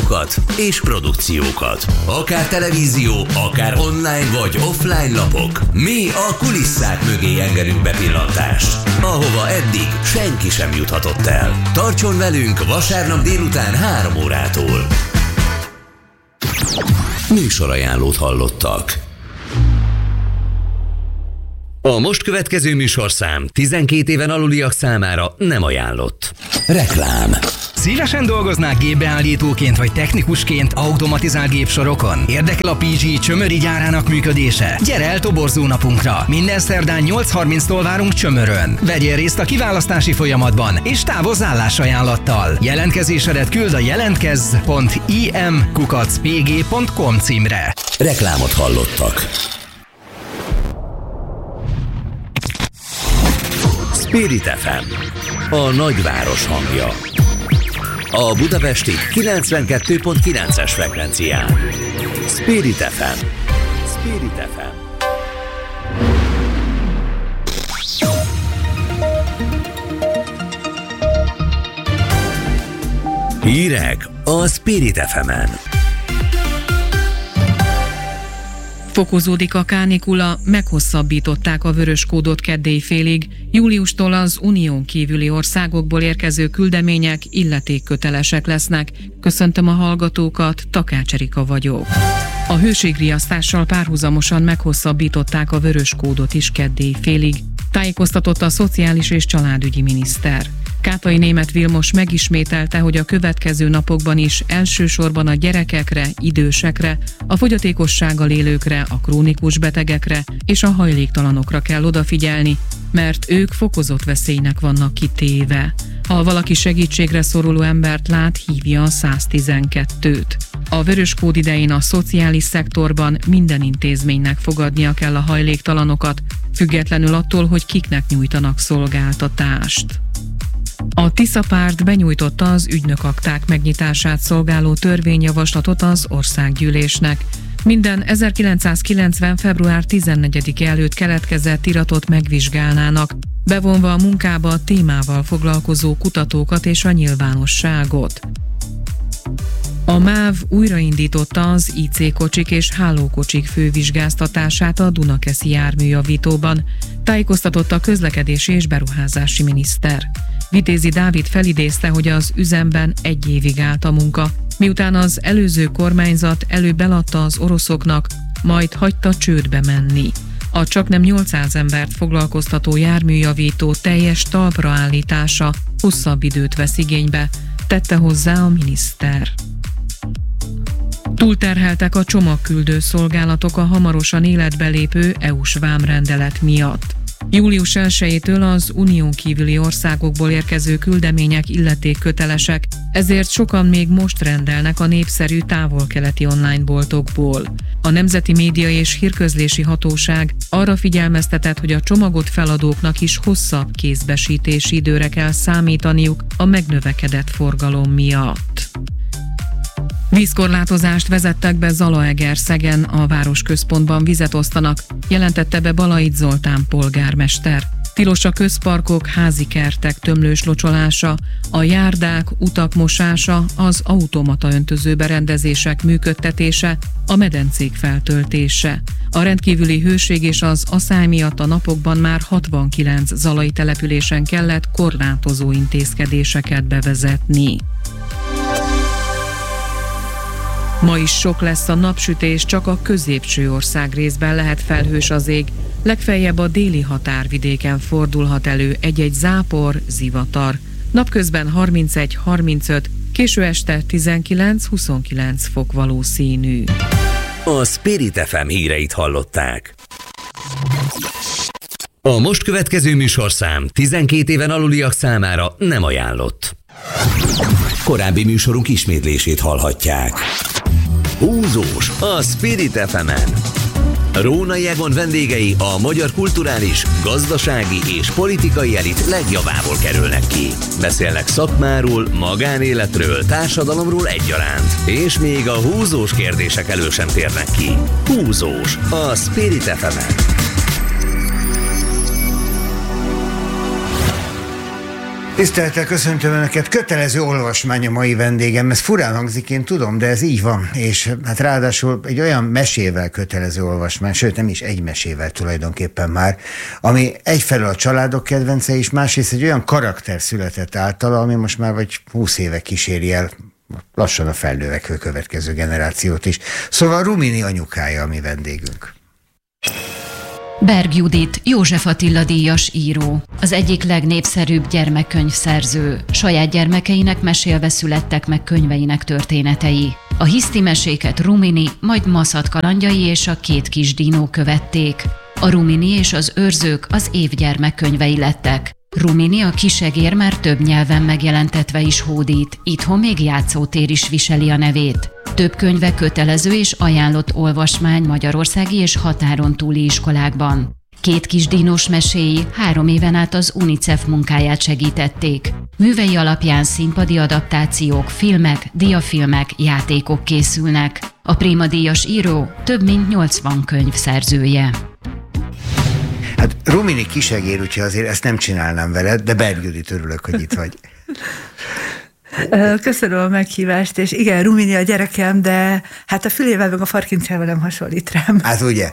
adatokat és produkciókat. Akár televízió, akár online vagy offline lapok. Mi a kulisszák mögé engedünk bepillantást, ahova eddig senki sem juthatott el. Tartson velünk vasárnap délután 3 órától. Műsorajánlót hallottak. A most következő műsorszám 12 éven aluliak számára nem ajánlott. Reklám. Szívesen dolgoznák gépbeállítóként vagy technikusként automatizált gépsorokon? Érdekel a PG Csömöri gyárának működése? Gyere el toborzó napunkra! Minden szerdán 8:30-tól várunk Csömörön. Vegyél részt a kiválasztási folyamatban, és távozz állásajánlattal. Jelentkezésedet küld a jelentkez.im@pg.com címre. Reklámot hallottak. Spirit FM, a nagyváros hangja. A budapesti 92.9-es frekvencián. Spirit FM. Spirit FM. Hírek a Spirit FM-en. Fokozódik a kánikula, meghosszabbították a vörös kódot kedélyfélig. Júliustól az unión kívüli országokból érkező küldemények illetékkötelesek lesznek. Köszöntöm a hallgatókat, Takács Erika vagyok. A hőségriasztással párhuzamosan meghosszabbították a vörös kódot is kedélyfélig, tájékoztatott a Szociális és Családügyi miniszter. Kátai Németh Vilmos megismételte, hogy a következő napokban is elsősorban a gyerekekre, idősekre, a fogyatékossággal élőkre, a krónikus betegekre és a hajléktalanokra kell odafigyelni, mert ők fokozott veszélynek vannak kitéve. Ha valaki segítségre szoruló embert lát, hívja a 112-t. A vörös kód idején a szociális szektorban minden intézménynek fogadnia kell a hajléktalanokat, függetlenül attól, hogy kiknek nyújtanak szolgáltatást. A Tisza párt benyújtotta az ügynökakták megnyitását szolgáló törvényjavaslatot az országgyűlésnek. Minden 1990. február 14-e előtt keletkezett iratot megvizsgálnának, bevonva a munkába a témával foglalkozó kutatókat és a nyilvánosságot. A MÁV újraindította az IC kocsik és hálókocsik fővizsgáztatását a Dunakeszi járműjavítóban, tájékoztatott a közlekedési és beruházási miniszter. Vitézi Dávid felidézte, hogy az üzemben 1 évig állt a munka, miután az előző kormányzat előbb eladta az oroszoknak, majd hagyta csődbe menni. A csaknem 800 embert foglalkoztató járműjavító teljes talpra állítása hosszabb időt vesz igénybe, tette hozzá a miniszter. Túlterheltek a csomagküldő szolgálatok a hamarosan életbe lépő EU-s vámrendelet miatt. Július 1-től az unión kívüli országokból érkező küldemények illetékkötelesek, ezért sokan még most rendelnek a népszerű távol-keleti online boltokból. A Nemzeti Média és Hírközlési Hatóság arra figyelmeztetett, hogy a csomagot feladóknak is hosszabb kézbesítési időre kell számítaniuk a megnövekedett forgalom miatt. Vízkorlátozást vezettek be Zalaegerszegen, a városközpontban vizet osztanak, jelentette be Balait Zoltán polgármester. Tilos a közparkok, házi kertek tömlős locsolása, a járdák, utak mosása, az automata öntözőberendezések működtetése, a medencék feltöltése. A rendkívüli hőség és az aszály miatt a napokban már 69 zalai településen kellett korlátozó intézkedéseket bevezetni. Ma is sok lesz a napsütés, csak a középső ország részben lehet felhős az ég. Legfeljebb a déli határvidéken fordulhat elő egy-egy zápor, zivatar. Napközben 31-35, késő este 19-29 fok valószínű. A Spirit FM híreit hallották. A most következő műsorszám 12 éven aluliak számára nem ajánlott. Korábbi műsorunk ismétlését hallhatják. Húzós a Spirit FM-en. Rónai Egon vendégei a magyar kulturális, gazdasági és politikai elit legjavából kerülnek ki. Beszélnek szakmáról, magánéletről, társadalomról egyaránt, és még a húzós kérdések elől sem térnek ki. Húzós a Spirit FM-en. Tisztelettel köszöntöm Önöket, kötelező olvasmány a mai vendégem. Ez furán hangzik, én tudom, de ez így van. És hát ráadásul egy olyan mesével kötelező olvasmány, sőt nem is egy mesével tulajdonképpen már, ami egyfelől a családok kedvence, és másrészt egy olyan karakter született általa, ami most már vagy 20 éve kíséri el lassan a felnövekvő következő generációt is. Szóval Rumini anyukája a mi vendégünk. Berg Judit, József Attila díjas író, az egyik legnépszerűbb gyermekkönyvszerző. Saját gyermekeinek mesélve születtek meg könyveinek történetei. A hiszti meséket Rumini, majd Maszat kalandjai és a két kis dinó követték. A Rumini és az őrzők az év gyermekkönyvei lettek. Rumini a kisegér már több nyelven megjelentetve is hódít, itthon még játszótér is viseli a nevét. Több könyve kötelező és ajánlott olvasmány magyarországi és határon túli iskolákban. Két kis dinós meséi 3 éven át az UNICEF munkáját segítették. Művei alapján színpadi adaptációk, filmek, diafilmek, játékok készülnek. A Préma díjas író több mint 80 könyv szerzője. Hát Rumini kisegér, úgyhogy azért ezt nem csinálnám veled, de Berg Judit, örülök, hogy itt vagy. Köszönöm a meghívást, és igen, Rumini a gyerekem, de hát a fülével meg a farkincával nem hasonlít rám. Hát ugye,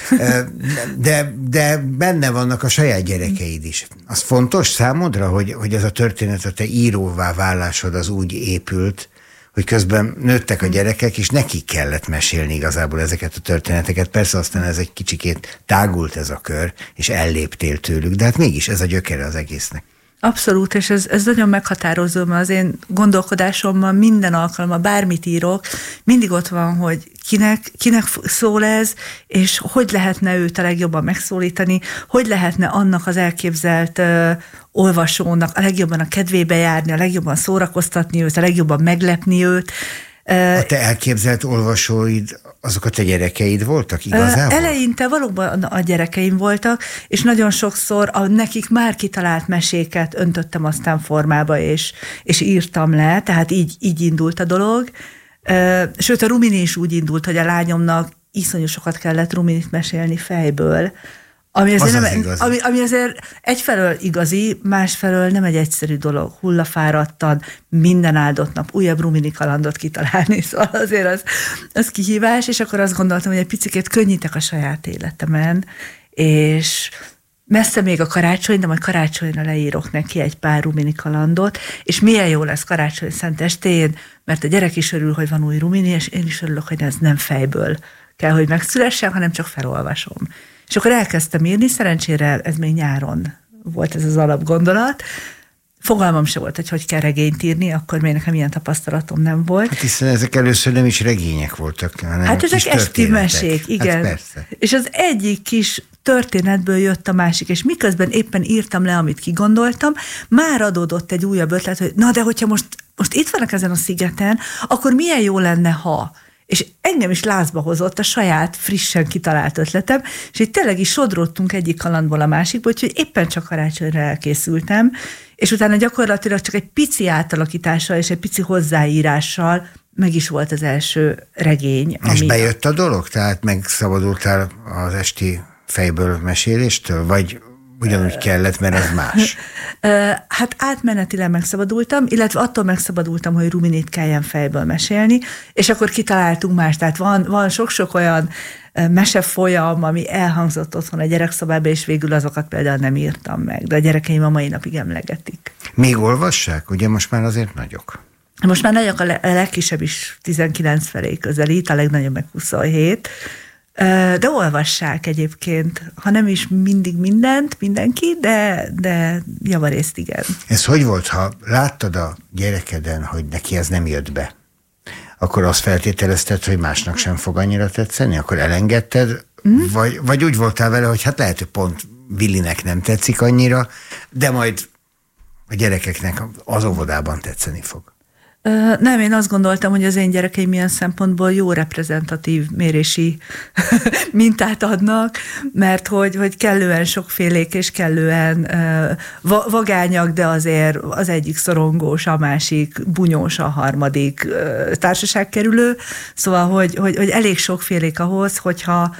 de benne vannak a saját gyerekeid is. Az fontos számodra, hogy ez a történet, a te íróvá válásod az úgy épült, hogy közben nőttek a gyerekek, és nekik kellett mesélni igazából ezeket a történeteket. Persze aztán ez egy kicsikét tágult ez a kör, és elléptél tőlük, de hát mégis ez a gyökere az egésznek. Abszolút, és ez nagyon meghatározó, mert az én gondolkodásomban minden alkalommal, bármit írok, mindig ott van, hogy kinek szól ez, és hogy lehetne őt a legjobban megszólítani, hogy lehetne annak az elképzelt olvasónak a legjobban a kedvébe járni, a legjobban szórakoztatni őt, a legjobban meglepni őt. A te elképzelt olvasóid, azok a te gyerekeid voltak igazából? Eleinte valóban a gyerekeim voltak, és nagyon sokszor a nekik már kitalált meséket öntöttem aztán formába, és írtam le, tehát így indult a dolog. Sőt, a Rumini is úgy indult, hogy a lányomnak iszonyú sokat kellett Ruminit mesélni fejből, ami azért egyfelől igazi, másfelől nem egy egyszerű dolog, hullafáradtan, minden áldott nap újabb Rumini kalandot kitalálni, szóval azért az kihívás, és akkor azt gondoltam, hogy egy picikét könnyítek a saját életemen, és messze még a karácsony, de majd karácsonyra leírok neki egy pár Rumini kalandot, és milyen jó lesz karácsony szentestén, mert a gyerek is örül, hogy van új Rumini, és én is örülök, hogy ez nem fejből kell, hogy megszülessen, hanem csak felolvasom. És akkor elkezdtem írni, szerencsére ez még nyáron volt ez az alapgondolat. Fogalmam se volt, hogy kell regényt írni, akkor még nekem ilyen tapasztalatom nem volt. Hát hiszen ezek először nem is regények voltak, hanem hát ezek esti mesék, igen. Hát persze. És az egyik kis történetből jött a másik, és miközben éppen írtam le, amit kigondoltam, már adódott egy újabb ötlet, hogy na de hogyha most itt vannak ezen a szigeten, akkor milyen jó lenne, ha... És engem is lázba hozott a saját frissen kitalált ötletem, és így tényleg is sodródtunk egyik kalandból a másikból, úgyhogy éppen csak karácsonyra elkészültem, és utána gyakorlatilag csak egy pici átalakítással és egy pici hozzáírással meg is volt az első regény. És bejött a dolog? Tehát megszabadultál az esti fejből meséléstől? Vagy ugyanúgy kellett, mert ez más? Hát átmenetileg megszabadultam, illetve attól megszabadultam, hogy Ruminit kelljen fejből mesélni, és akkor kitaláltunk más. Tehát van sok-sok olyan mesefolyam, ami elhangzott otthon a gyerekszobában, és végül azokat például nem írtam meg, de a gyerekeim a mai napig emlegetik. Még olvassák? Ugye most már azért nagyok. Most már nagyok, a legkisebb is 19 felé közelít, a legnagyobb meg 27, de olvassák egyébként, ha nem is mindig mindenki, de javarészt igen. Ez hogy volt, ha láttad a gyerekeden, hogy neki ez nem jött be? Akkor azt feltételezted, hogy másnak sem fog annyira tetszeni? Akkor elengedted? Vagy úgy voltál vele, hogy hát lehet, hogy pont Willinek nem tetszik annyira, de majd a gyerekeknek az óvodában tetszeni fog? Nem, én azt gondoltam, hogy az én gyerekeim milyen szempontból jó reprezentatív mérési mintát adnak, mert hogy kellően sokfélék és kellően vagányak, de azért az egyik szorongós, a másik bunyós, a harmadik társaságkerülő. Szóval, hogy elég sokfélék ahhoz, hogyha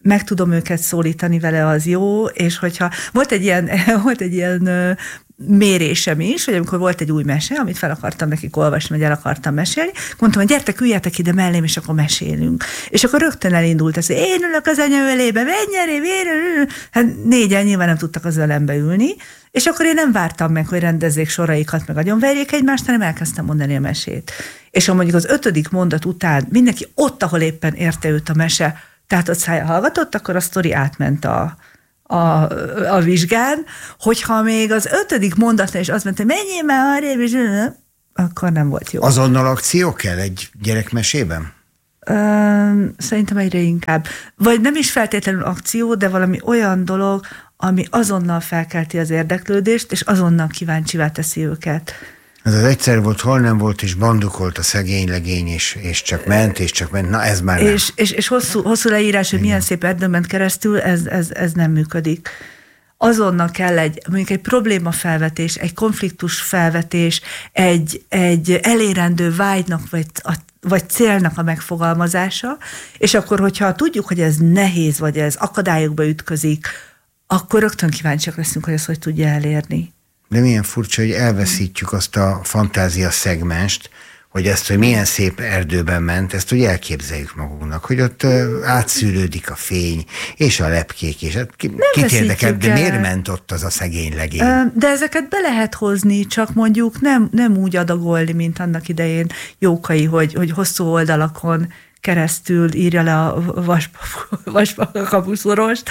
meg tudom őket szólítani vele, az jó, és hogyha volt egy ilyen mérésem is, hogy amikor volt egy új mese, amit fel akartam nekik olvasni, vagy el akartam mesélni, mondtam, hogy gyertek, üljetek ide mellém, és akkor mesélünk. És akkor rögtön elindult ez, hogy én ülök az anya ölébe, menj, hát 4-en nyilván nem tudtak az ölembe ülni, és akkor én nem vártam meg, hogy rendezzék soraikat, meg agyonverjék egymást, hanem elkezdtem mondani a mesét. És ha mondjuk az 5. mondat után mindenki ott, ahol éppen érte őt a mese, tehát ott szája hallgatott, akkor a sztori átment a vizsgán, hogyha még az 5. mondatnál is azt mondta, hogy menjél már arrébb, és akkor nem volt jó. Azonnal akció kell egy gyerekmesében? Szerintem egyre inkább. Vagy nem is feltétlenül akció, de valami olyan dolog, ami azonnal felkelti az érdeklődést, és azonnal kíváncsivá teszi őket. Ez az egyszer volt, hol nem volt, és bandukolt a szegény legény, és csak ment, na ez már nem. És hosszú leírás, hogy milyen szép erdőn ment keresztül, ez nem működik. Azonnal kell mondjuk egy problémafelvetés, egy konfliktus felvetés, egy elérendő vágynak, vagy célnak a megfogalmazása, és akkor, hogyha tudjuk, hogy ez nehéz, vagy ez akadályokba ütközik, akkor rögtön kíváncsiak leszünk, hogy ezt hogy tudja elérni. De milyen furcsa, hogy elveszítjük azt a fantázia szegmenst, hogy ezt, hogy milyen szép erdőben ment, ezt úgy elképzeljük magunknak, hogy ott átszűrődik a fény, és a lepkék, és kit érdekel, de miért ment ott az a szegény legény? De ezeket be lehet hozni, csak mondjuk nem úgy adagolni, mint annak idején Jókai, hogy hosszú oldalakon keresztül írja le a vaspakapuszorost,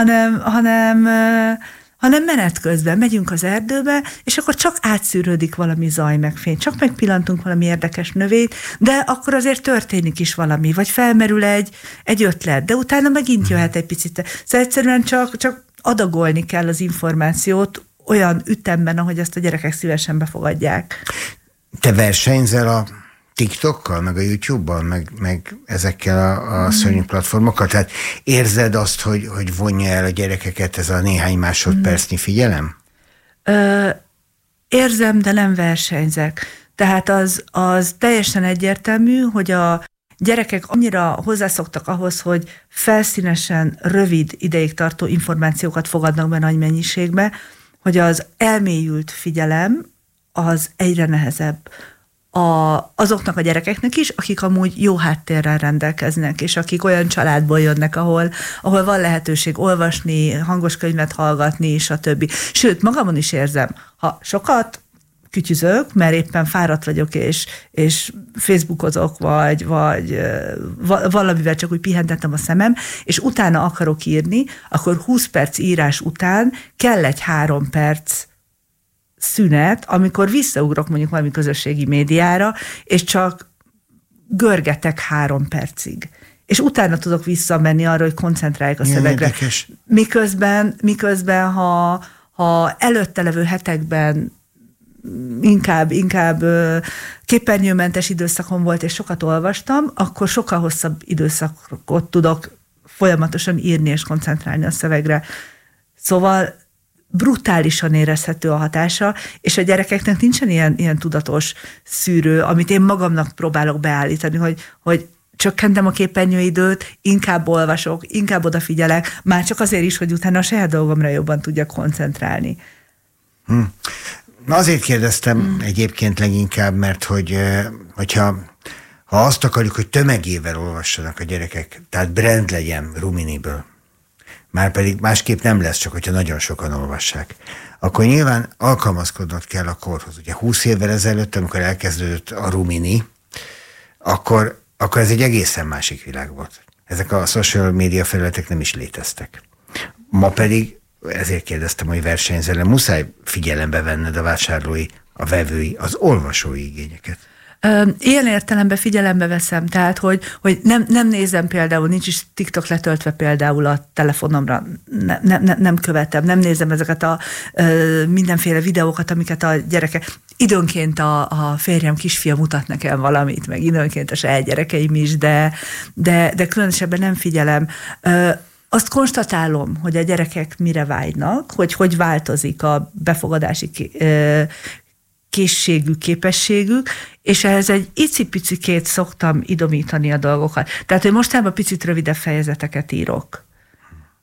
hanem menet közben megyünk az erdőbe, és akkor csak átszűrődik valami zaj meg fény, csak megpillantunk valami érdekes növényt, de akkor azért történik is valami, vagy felmerül egy ötlet, de utána megint jöhet egy picit. Szóval egyszerűen csak adagolni kell az információt olyan ütemben, ahogy azt a gyerekek szívesen befogadják. Te versenyzel a TikTokkal, meg a YouTube-bal, meg ezekkel a szörnyű platformokkal? Tehát érzed azt, hogy vonja el a gyerekeket ez a néhány másodpercnyi figyelem? Érzem, de nem versenyzek. Tehát az teljesen egyértelmű, hogy a gyerekek annyira hozzászoktak ahhoz, hogy felszínesen, rövid ideig tartó információkat fogadnak be nagy mennyiségbe, hogy az elmélyült figyelem az egyre nehezebb. Azoknak a gyerekeknek is, akik amúgy jó háttérrel rendelkeznek, és akik olyan családból jönnek, ahol van lehetőség olvasni, hangos könyvet hallgatni, stb. Sőt, magamon is érzem, ha sokat kütyüzök, mert éppen fáradt vagyok, és Facebookozok, vagy valamivel csak úgy pihentettem a szemem, és utána akarok írni, akkor 20 perc írás után kell egy 3 perc szünet, amikor visszaugrok mondjuk valami közösségi médiára, és csak görgetek 3 percig. És utána tudok visszamenni arra, hogy koncentrálják a szövegre. Érdekes. Miközben ha előtte levő hetekben inkább képernyőmentes időszakom volt, és sokat olvastam, akkor sokkal hosszabb időszakot tudok folyamatosan írni és koncentrálni a szövegre. Szóval brutálisan érezhető a hatása, és a gyerekeknek nincsen ilyen tudatos szűrő, amit én magamnak próbálok beállítani, hogy csökkentem a képernyőidőt, inkább olvasok, inkább odafigyelek, már csak azért is, hogy utána a saját dolgomra jobban tudjak koncentrálni. Na azért kérdeztem egyébként leginkább, mert hogyha azt akarjuk, hogy tömegével olvassanak a gyerekek, tehát brand legyen Ruminiből, márpedig másképp nem lesz, csak hogyha nagyon sokan olvassák, akkor nyilván alkalmazkodnod kell a korhoz. Ugye 20 évvel ezelőtt, amikor elkezdődött a Rumini, akkor ez egy egészen másik világ volt. Ezek a social media felületek nem is léteztek. Ma pedig, ezért kérdeztem, hogy versenyzel, muszáj figyelembe venned a vásárlói, a vevői, az olvasói igényeket. Ilyen értelemben figyelembe veszem, tehát, hogy nem nézem például, nincs is TikTok letöltve például a telefonomra, nem követem, nem nézem ezeket a mindenféle videókat, amiket a gyerekek, időnként a férjem kisfia mutat nekem valamit, meg időnként a saját gyerekeim is, de különösebben nem figyelem. Azt konstatálom, hogy a gyerekek mire vágynak, hogy változik a befogadási készségük, képességük, és ehhez egy icipicikét szoktam idomítani a dolgokat. Tehát, hogy mostában picit rövidebb fejezeteket írok.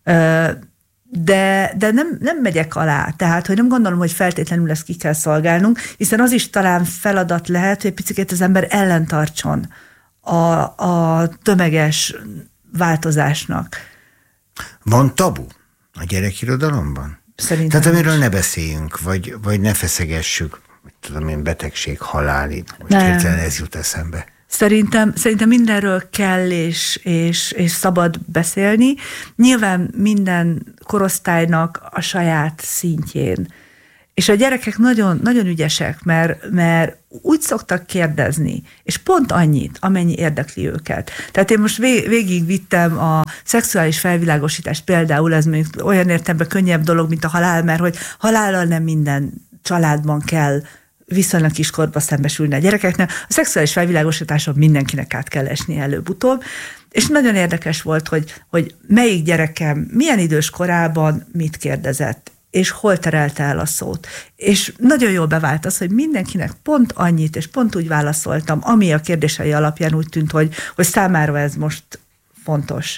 De nem megyek alá, tehát hogy nem gondolom, hogy feltétlenül ezt ki kell szolgálnunk, hiszen az is talán feladat lehet, hogy egy picit az ember ellentartson a tömeges változásnak. Van tabu a gyerekirodalomban? Szerintem. Tehát amiről ne beszéljünk, vagy ne feszegessük, tudom én, betegség, halál, most hirtelen ez jut eszembe. Szerintem mindenről kell és szabad beszélni. Nyilván minden korosztálynak a saját szintjén. És a gyerekek nagyon, nagyon ügyesek, mert úgy szoktak kérdezni, és pont annyit, amennyi érdekli őket. Tehát én most végigvittem a szexuális felvilágosítást, például ez még olyan értelemben könnyebb dolog, mint a halál, mert hogy halállal nem minden családban kell viszonylag kiskorba szembesülni a gyerekeknek. A szexuális felvilágosításon mindenkinek át kell esni előbb-utóbb. És nagyon érdekes volt, hogy melyik gyerekem milyen idős korában mit kérdezett, és hol terelte el a szót. És nagyon jól bevált az, hogy mindenkinek pont annyit, és pont úgy válaszoltam, ami a kérdései alapján úgy tűnt, hogy számára ez most fontos.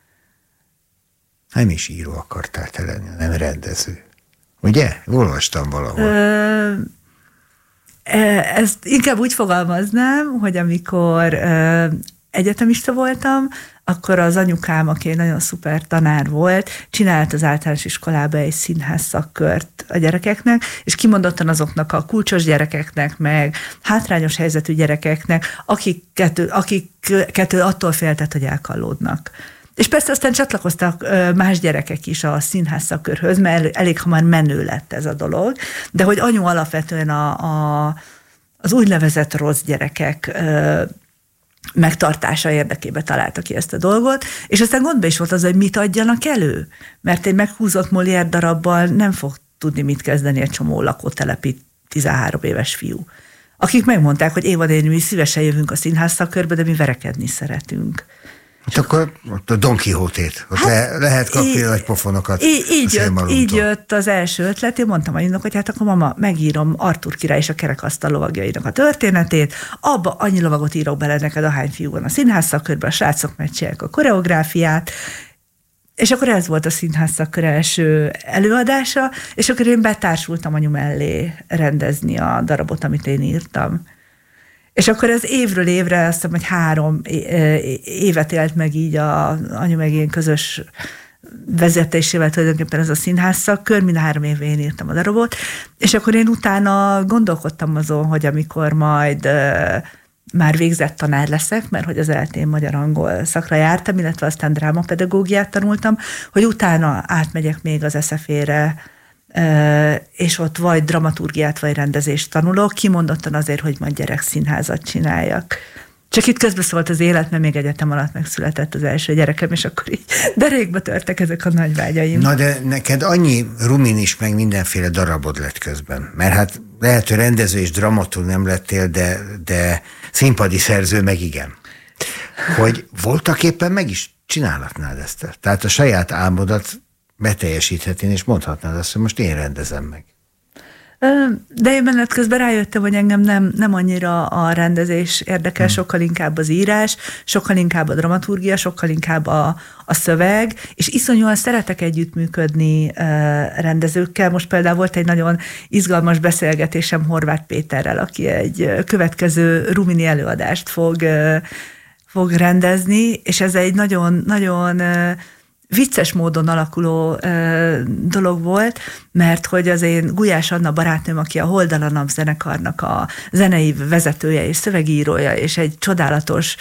Nem is író akartál te lenni, nem rendező. Ugye? Olvastam valahol. Ezt inkább úgy fogalmaznám, hogy amikor egyetemista voltam, akkor az anyukám, aki egy nagyon szuper tanár volt, csinált az általános iskolába egy színház szakkört a gyerekeknek, és kimondottan azoknak a kulcsos gyerekeknek, meg hátrányos helyzetű gyerekeknek, akiket attól féltett, hogy elkallódnak. És persze aztán csatlakoztak más gyerekek is a színház szakkörhöz, mert elég hamar menő lett ez a dolog, de hogy anyu alapvetően az úgynevezett rossz gyerekek megtartása érdekében találta ki ezt a dolgot, és aztán gondba is volt az, hogy mit adjanak elő, mert egy meghúzott Molière darabbal nem fog tudni mit kezdeni egy csomó lakótelepi 13 éves fiú, akik megmondták, hogy Éva néni, mi szívesen jövünk a színház szakkörbe, de mi verekedni szeretünk. Hát akkor ott a Don Quixote-t, ott lehet kapni nagy pofonokat. Így jött az első ötlet, én mondtam anyunak, hogy hát akkor mama, megírom Artúr király és a kerekasztal lovagjainak a történetét, abba annyi lovagot írok bele neked, ahány fiú van a színház szakkörben, a srácok megcsinálják a koreográfiát, és akkor ez volt a színház szakkör első előadása, és akkor én betársultam anyu mellé rendezni a darabot, amit én írtam. És akkor ez évről évre, azt hiszem, hogy 3 évet élt meg így anyu meg én közös vezetésével tulajdonképpen ez a színház szakkör, mind 3 évben én írtam a darabot, és akkor én utána gondolkodtam azon, hogy amikor majd már végzett tanár leszek, mert hogy az eltén magyar-angol szakra jártam, illetve aztán drámapedagógiát tanultam, hogy utána átmegyek még az SZF-re, és ott vagy dramaturgiát, vagy rendezést tanulok, kimondottan azért, hogy majd gyerekszínházat csináljak. Csak itt közbeszólt az élet, mert még egyetem alatt megszületett az első gyerekem, és akkor így derékbe törtek ezek a nagy vágyaim. Na de neked annyi rumin is, meg mindenféle darabod lett közben. Mert hát lehet, hogy rendező és dramaturg nem lettél, de színpadi szerző meg igen. Hogy voltak éppen meg is csinálhatnád ezt. Tehát a saját álmodat beteljesíthetén, és mondhatnád azt, hogy most én rendezem meg. De én menet közben rájöttem, hogy engem nem annyira a rendezés érdekel, sokkal inkább az írás, sokkal inkább a dramaturgia, sokkal inkább a szöveg, és iszonyúan szeretek együttműködni rendezőkkel. Most például volt egy nagyon izgalmas beszélgetésem Horváth Péterrel, aki egy következő Rumini előadást fog rendezni, és ez egy nagyon vicces módon alakuló dolog volt, mert hogy az én Gulyás Anna barátnőm, aki a Hold a Nap zenekarnak a zenei vezetője és szövegírója, és egy csodálatos,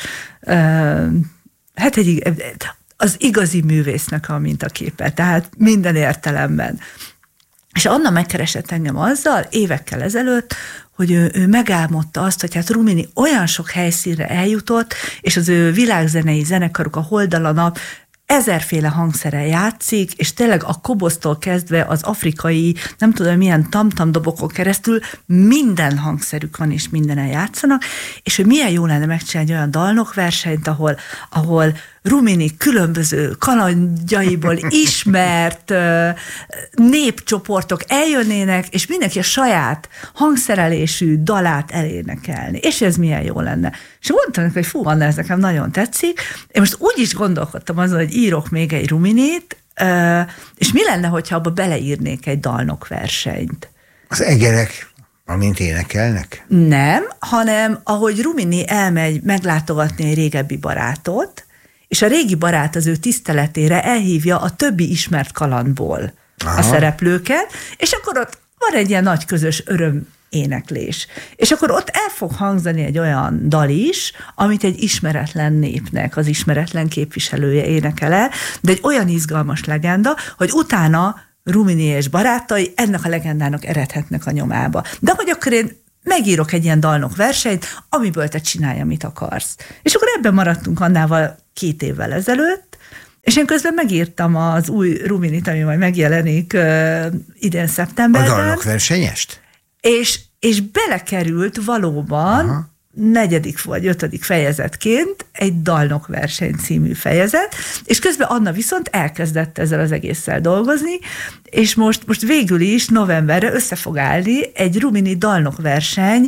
az igazi művésznek a mintaképe, tehát minden értelemben. És Anna megkeresett engem azzal évekkel ezelőtt, hogy ő megálmodta azt, hogy hát Rumini olyan sok helyszínre eljutott, és az ő világzenei zenekaruk, a Hold a Nap 1000-féle hangszerrel játszik, és tényleg a kobosztól kezdve az afrikai, nem tudom milyen tamtam dobokon keresztül minden hangszerük van, és mindenen játszanak, és hogy milyen jó lenne megcsinálni olyan dalnokversenyt, ahol Rumini különböző kalandjaiból ismert népcsoportok eljönnének, és mindenki a saját hangszerelésű dalát elénekelni. És ez milyen jó lenne. És mondtam neki, hogy fú, Anna, ez nekem nagyon tetszik. Én most úgy is gondolkodtam azon, hogy írok még egy Ruminit, És mi lenne, hogyha abba beleírnék egy dalnokversenyt? Az egerek, amint énekelnek? Nem, hanem ahogy Rumini elmegy meglátogatni egy régebbi barátot, és a régi barát az ő tiszteletére elhívja a többi ismert kalandból a szereplőket, és akkor ott van egy ilyen nagy közös éneklés. És akkor ott el fog hangzani egy olyan dal is, amit egy ismeretlen népnek az ismeretlen képviselője énekel el, de egy olyan izgalmas legenda, hogy utána Rumini és barátai ennek a legendának eredhetnek a nyomába. De hogy akkor én megírok egy ilyen dalnokversenyt, amiből te csinálj, amit akarsz. És akkor ebben maradtunk Annával 2 évvel ezelőtt, és én közben megírtam az új Ruminit, ami majd megjelenik idén szeptemberben. A dalnokversenyest? És belekerült valóban 4. vagy 5. fejezetként egy dalnokverseny című fejezet, és közben Anna viszont elkezdett ezzel az egésszel dolgozni, és most végül is novemberre össze fog állni egy Rumini dalnokverseny,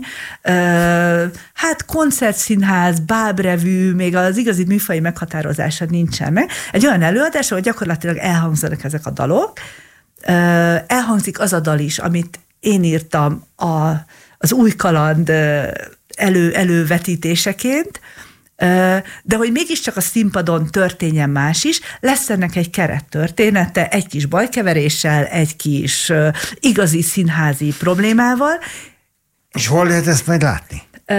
hát koncertszínház, bábrevű, még az igazi műfai meghatározása nincsen meg. Egy olyan előadás, ahol gyakorlatilag elhangzanak ezek a dalok, elhangzik az a dal is, amit én írtam az új kaland elővetítéseként, de hogy mégiscsak a színpadon történjen más is, lesz ennek egy kerettörténete, egy kis bajkeveréssel, egy kis igazi színházi problémával. És hol lehet ezt majd látni?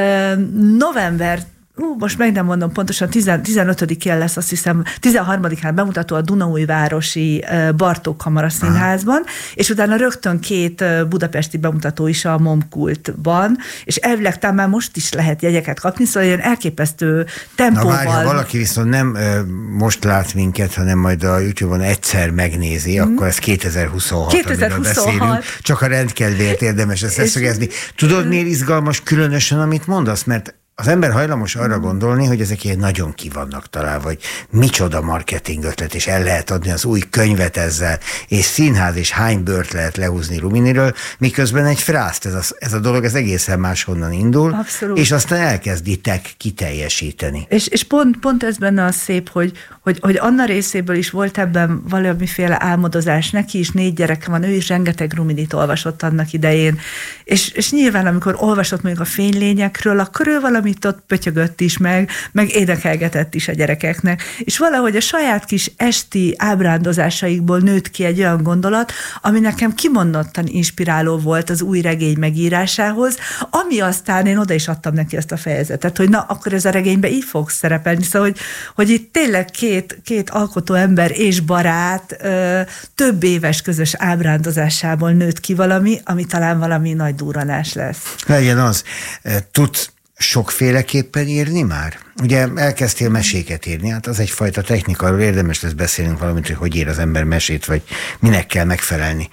November, most meg nem mondom pontosan, 15-én lesz, azt hiszem, 13-án bemutató a Dunaújvárosi Bartók Kamara Színházban, és utána rögtön 2 budapesti bemutató is a Momkultban, és elvileg talán már most is lehet jegyeket kapni, szóval ilyen elképesztő tempóval. Na várj, ha valaki viszont nem most lát minket, hanem majd a YouTube-on egyszer megnézi, akkor ez 2026, beszélünk. Csak a rendkedvéért érdemes ezt leszögezni. Tudod, miért izgalmas különösen, amit mondasz? Mert az ember hajlamos arra gondolni, hogy ezek ilyen nagyon ki vannak találva, hogy micsoda marketing ötlet, és el lehet adni az új könyvet ezzel, és színház, és hány bört lehet lehúzni Ruminiről, miközben egy frászt, ez a dolog, ez egészen máshonnan indul, abszolút. És aztán elkezditek kiteljesíteni. És pont ez benne a szép, hogy Anna részéből is volt ebben valamiféle álmodozás, neki is 4 gyereke van, ő is rengeteg Ruminit olvasott annak idején, és nyilván, amikor olvasott mondjuk a Fénylényekről, akkor ő valamit ott pötyögött is meg énekelgetett is a gyerekeknek. És valahogy a saját kis esti ábrándozásaikból nőtt ki egy olyan gondolat, ami nekem kimondottan inspiráló volt az új regény megírásához, ami aztán én oda is adtam neki ezt a fejezetet, hogy na, akkor ez a regényben így fog szerepelni. Szóval, hogy itt tényleg két alkotó ember és barát több éves közös ábrándozásából nőtt ki valami, ami talán valami nagy durranás lesz. Legyen az. Tudsz sokféleképpen írni már? Ugye elkezdtél meséket írni, hát az egyfajta technika, arról érdemes lesz beszélnünk valamit, hogy ír az ember mesét, vagy minek kell megfelelni.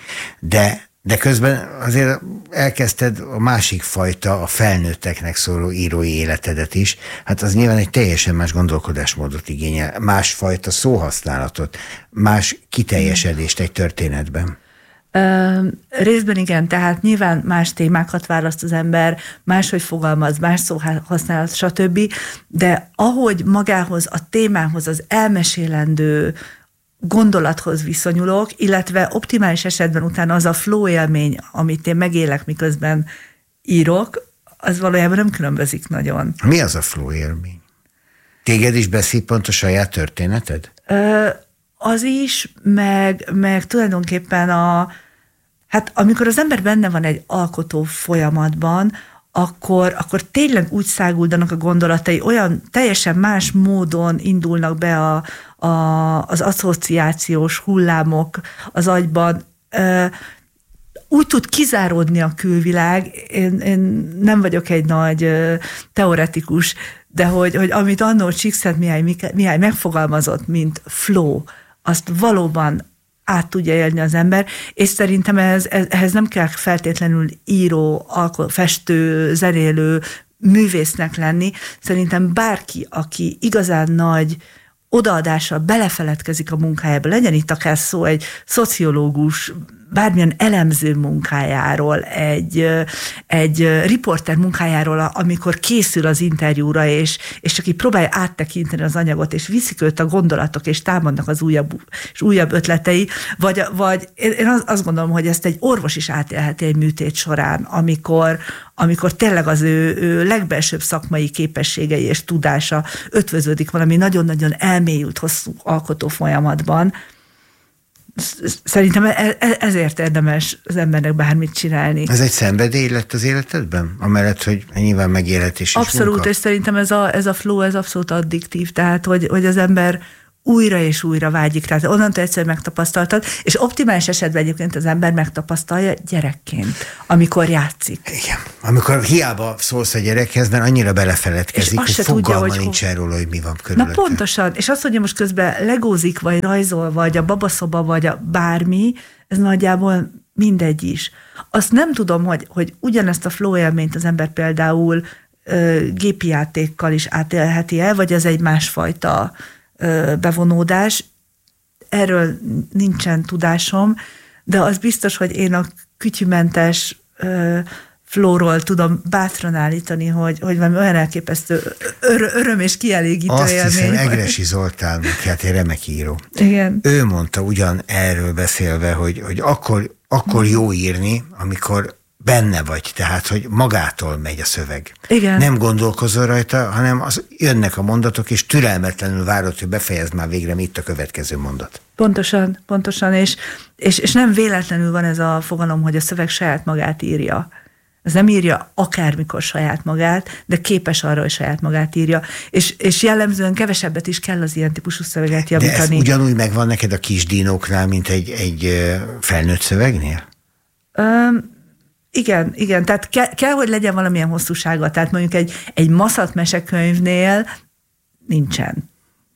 De közben azért elkezdted a másik fajta, a felnőtteknek szóló írói életedet is. Hát az nyilván egy teljesen más gondolkodásmódot igényel, másfajta szóhasználatot, más kiteljesedést egy történetben. Részben igen, tehát nyilván más témákat választ az ember, máshogy fogalmaz, más szóhasználat, stb. De ahogy magához, a témához, az elmesélendő gondolathoz viszonyulok, illetve optimális esetben utána az a flow élmény, amit én megélek, miközben írok, az valójában nem különbözik nagyon. Mi az a flow élmény? Téged is beszípont a saját történeted? Az is, meg tulajdonképpen hát amikor az ember benne van egy alkotó folyamatban, akkor tényleg úgy száguldanak a gondolatai, olyan teljesen más módon indulnak be az asszociációs hullámok az agyban, úgy tud kizáródni a külvilág, én nem vagyok egy nagy teoretikus, de hogy amit annó Csíkszentmihály megfogalmazott, mint flow, azt valóban át tudja élni az ember, és szerintem ehhez nem kell feltétlenül író, festő, zenélő, művésznek lenni. Szerintem bárki, aki igazán nagy odaadással belefeledkezik a munkájába, legyen itt akár szó egy szociológus, bármilyen elemző munkájáról, egy riporter munkájáról, amikor készül az interjúra, és csak így próbálja áttekinteni az anyagot, és viszik őt a gondolatok, és támadnak az újabb ötletei, vagy én azt gondolom, hogy ezt egy orvos is átélheti egy műtét során, amikor tényleg az ő legbelsőbb szakmai képességei és tudása ötvöződik valami nagyon-nagyon elmélyült, hosszú alkotó folyamatban. Szerintem ezért érdemes az embernek bármit csinálni. Ez egy szenvedély lett az életedben? Amellett, hogy nyilván megélhetés és abszolút, munka? És szerintem ez a flow, ez abszolút addiktív, tehát hogy az ember újra és újra vágyik, tehát onnantól egyszer megtapasztaltad, és optimális esetben egyébként az ember megtapasztalja gyerekként, amikor játszik. Igen. Amikor hiába szólsz a gyerekhez, mert annyira belefeledkezik, hogy fogalma nincsen róla, hogy mi van körülötte. Na pontosan, és az, hogy most közben legózik, vagy rajzol, vagy a babaszoba, vagy a bármi, ez nagyjából mindegy is. Azt nem tudom, hogy ugyanezt a flow élményt az ember például gépi játékkal is átélheti el, vagy ez egy másfajta bevonódás. Erről nincsen tudásom, de az biztos, hogy én a kütyümentes flóról tudom bátran állítani, hogy valami olyan elképesztő öröm és kielégítő élmény. Azt hiszem, Egressy Zoltán, hát egy remek író. Igen. Ő mondta ugyan erről beszélve, hogy akkor jó írni, amikor benne vagy, tehát, hogy magától megy a szöveg. Igen. Nem gondolkozol rajta, hanem jönnek a mondatok, és türelmetlenül várod, hogy befejezd már végre, itt a következő mondat. Pontosan, és nem véletlenül van ez a fogalom, hogy a szöveg saját magát írja. Ez nem írja akármikor saját magát, de képes arra, hogy saját magát írja. És jellemzően kevesebbet is kell az ilyen típusú szöveget javítani. De ez ugyanúgy megvan neked a kis dinóknál, mint egy felnőtt szövegnél? Igen, tehát kell, hogy legyen valamilyen hosszúsága, tehát mondjuk egy maszat mesekönyvnél nincsen.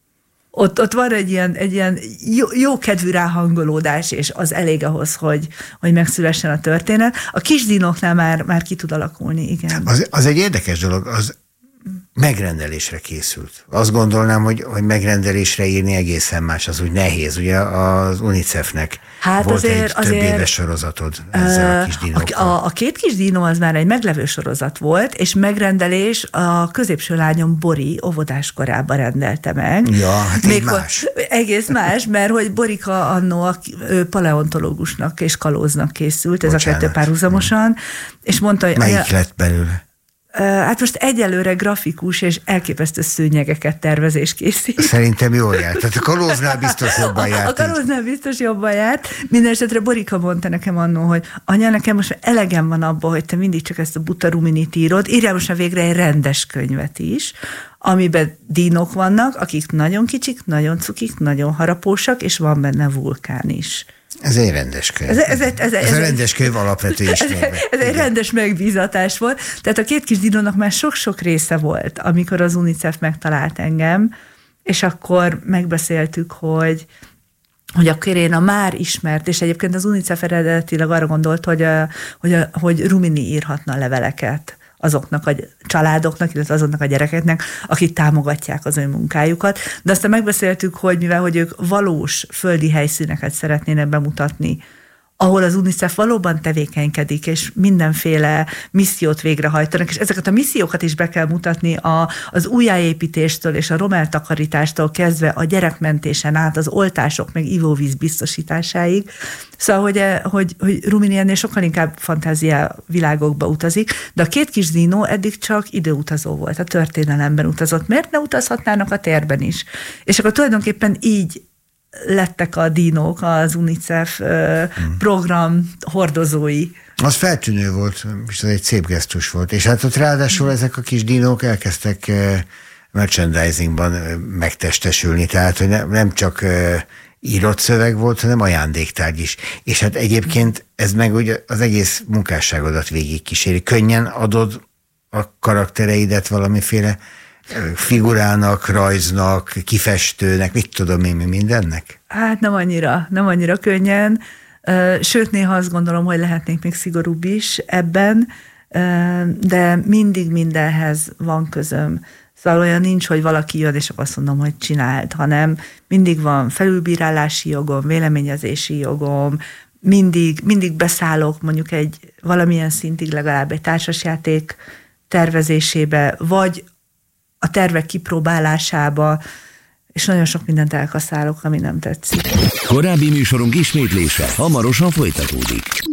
Ott van egy ilyen jó kedvű ráhangolódás, és az elég ahhoz, hogy megszülessen a történet. A kis dinóknál már ki tud alakulni, igen. Az egy érdekes dolog, az megrendelésre készült. Azt gondolnám, hogy megrendelésre írni egészen más, az úgy nehéz. Ugye az UNICEF-nek volt egy több éves sorozatod ezzel a kis dinókkal. A két kis dinó az már egy meglevő sorozat volt, és megrendelés a középső lányom Bori óvodás korában rendelte meg. Ja, hát még más. Egész más, mert hogy Borika annó paleontológusnak és kalóznak készült, ez a kettő párhuzamosan, és mondta, hogy... Melyik lett belőle? Hát most egyelőre grafikus és elképesztő szőnyegeket tervez és készít. Szerintem jól járt. Tehát a kalóznál biztos jobban járt. A kalóznál biztos jobban járt. Mindenesetre Borika mondta nekem annó, hogy anya, nekem most elegem van abból, hogy te mindig csak ezt a buta ruminit írod. Írjál most már végre egy rendes könyvet is, amiben dinók vannak, akik nagyon kicsik, nagyon cukik, nagyon harapósak, és van benne vulkán is. Ez egy rendes könyv. Ez a rendes könyv alapvető ismerve. Ez egy rendes megbízatás volt. Tehát a két kis dinónak már sok-sok része volt, amikor az UNICEF megtalált engem, és akkor megbeszéltük, hogy akkor én a már ismert, és egyébként az UNICEF eredetileg arra gondolt, hogy Rumini írhatna leveleket azoknak a családoknak, illetve azoknak a gyerekeknek, akik támogatják az ő munkájukat. De aztán megbeszéltük, hogy mivel hogy ők valós földi helyszíneket szeretnének bemutatni, ahol az UNICEF valóban tevékenykedik, és mindenféle missziót végrehajtanak, és ezeket a missziókat is be kell mutatni az újjáépítéstől és a romeltakarítástól kezdve a gyerekmentésen át, az oltások meg ivóvíz biztosításáig. Szóval, hogy Rumini ennél sokkal inkább fantázia világokba utazik, de a két kis dinó eddig csak időutazó volt, a történelemben utazott. Miért ne utazhatnának a térben is? És akkor tulajdonképpen így lettek a dinók az UNICEF program hordozói. Az feltűnő volt, és ez egy szép gesztus volt. És hát ott ráadásul ezek a kis dinók elkezdtek merchandisingban megtestesülni, tehát hogy nem csak írott szöveg volt, hanem ajándéktárgy is. És hát egyébként ez meg ugye az egész munkásságodat végigkíséri. Könnyen adod a karaktereidet valamiféle figurának, rajznak, kifestőnek, mit tudom én, mindennek? Hát nem annyira könnyen, sőt néha azt gondolom, hogy lehetnék még szigorúbb is ebben, de mindig mindenhez van közöm. Szóval olyan nincs, hogy valaki jön, és azt mondom, hogy csináld, hanem mindig van felülbírálási jogom, véleményezési jogom, mindig beszállok mondjuk valamilyen szintig legalább egy társasjáték tervezésébe, vagy a tervek kipróbálásába, és nagyon sok mindent elkaszálok, ami nem tetszik. Korábbi műsorunk ismétlése hamarosan folytatódik.